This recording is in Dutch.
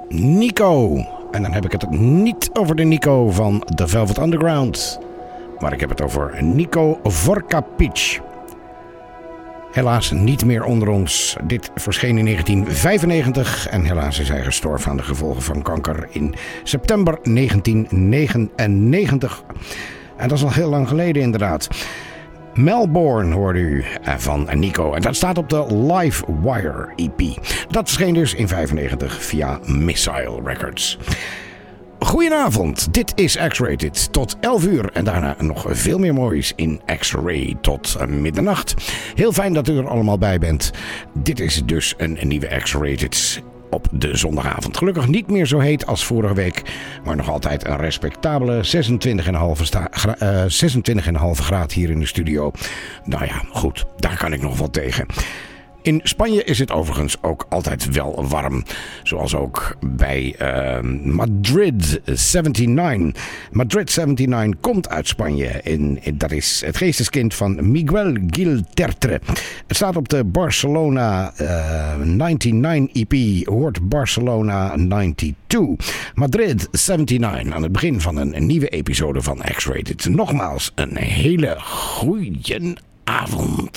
Nico. En dan heb ik het niet over de Nico van The Velvet Underground. Maar ik heb het over Nico Vorkapic. Helaas niet meer onder ons. Dit verscheen in 1995 en helaas is hij gestorven aan de gevolgen van kanker in september 1999. En dat is al heel lang geleden inderdaad. Melbourne hoorde u van Nico. En dat staat op de Livewire EP. Dat verscheen dus in 1995 via Missile Records. Goedenavond, dit is X-Rated tot 11 uur en daarna nog veel meer moois in X-Ray tot middernacht. Heel fijn dat u er allemaal bij bent. Dit is dus een nieuwe X-Rated op de zondagavond. Gelukkig niet meer zo heet als vorige week, maar nog altijd een respectabele 26,5 graad hier in de studio. Nou ja, goed, daar kan ik nog wel tegen. In Spanje is het overigens ook altijd wel warm. Zoals ook bij Madrid 79. Madrid 79 komt uit Spanje. En dat is het geesteskind van Miguel Gil Tertre. Het staat op de Barcelona 99 EP. Hoort Barcelona 92. Madrid 79 aan het begin van een nieuwe episode van X-Rated. Nogmaals, een hele goeie avond.